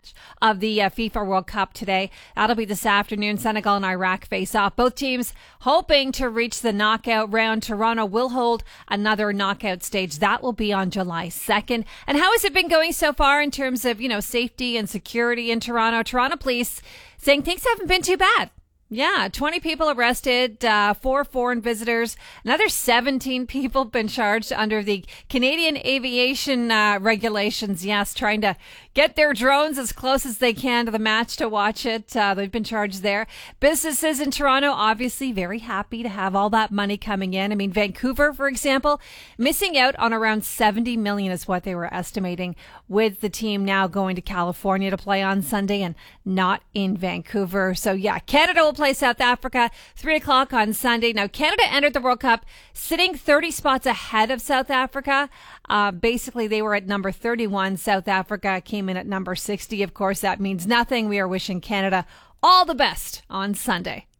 match of the FIFA World Cup today. That'll be this afternoon. Senegal and Iraq face off. Both teams hoping to reach the knockout round. Toronto will hold another knockout stage. That will be on July 2nd. And how has it been going so far in terms of, safety and security in Toronto? Toronto police saying things haven't been too bad. Yeah, 20 people arrested, 4 foreign visitors. Another 17 people been charged under the Canadian aviation regulations. Yes, trying to get their drones as close as they can to the match to watch it. They've been charged there. Businesses in Toronto, obviously very happy to have all that money coming in. I mean, Vancouver, for example, missing out on around $70 million is what they were estimating, with the team now going to California to play on Sunday and not in Vancouver. So yeah, Canada will play South Africa 3:00 on Sunday. Now, Canada entered the World Cup sitting 30 spots ahead of South Africa. Basically, they were at number 31. South Africa came in at number 60. Of course, that means nothing. We are wishing Canada all the best on Sunday.